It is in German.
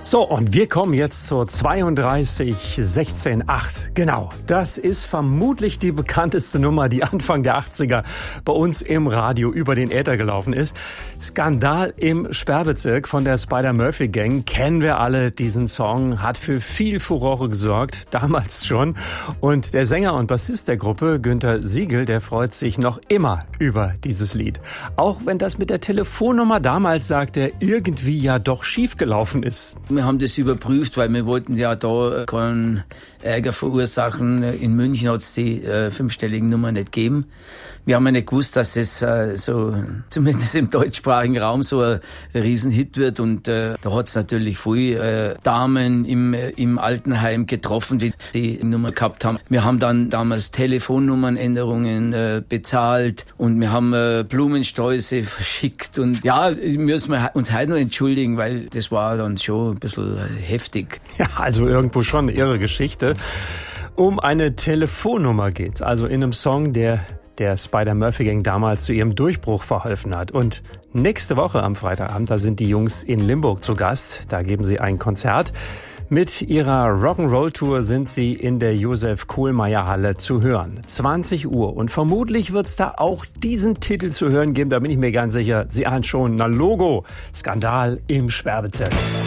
So, und wir kommen jetzt zur 32168. Genau, das ist vermutlich die bekannteste Nummer, die Anfang der 80er bei uns im Radio über den Äther gelaufen ist. Skandal im Sperrbezirk von der Spider-Murphy-Gang. Kennen wir alle diesen Song, hat für viel Furore gesorgt, damals schon. Und der Sänger und Bassist der Gruppe, Günther Siegel, der freut sich noch immer über dieses Lied. Auch wenn das mit der Telefonnummer damals, sagt er, irgendwie ja doch schiefgelaufen ist. Wir haben das überprüft, weil wir wollten ja da keinen Ärger verursachen. In München hat es die fünfstelligen Nummer nicht gegeben. Wir haben ja nicht gewusst, dass es so, zumindest im deutschsprachigen Raum, so ein Riesenhit wird. Und da hat es natürlich viele Damen im Altenheim getroffen, die Nummer gehabt haben. Wir haben dann damals Telefonnummernänderungen bezahlt und wir haben Blumensträuße verschickt. Und ja, müssen wir uns heute noch entschuldigen, weil das war dann schon ein bisschen heftig. Ja, also irgendwo schon eine irre Geschichte. Um eine Telefonnummer geht's, also in einem Song, der Spider-Murphy-Gang damals zu ihrem Durchbruch verholfen hat. Und nächste Woche am Freitagabend, da sind die Jungs in Limburg zu Gast. Da geben sie ein Konzert. Mit ihrer Rock'n'Roll-Tour sind sie in der Josef-Kohlmeier-Halle zu hören. 20 Uhr. Und vermutlich wird's da auch diesen Titel zu hören geben. Da bin ich mir ganz sicher. Sie ahnen schon, na Logo, Skandal im Sperrbezirk.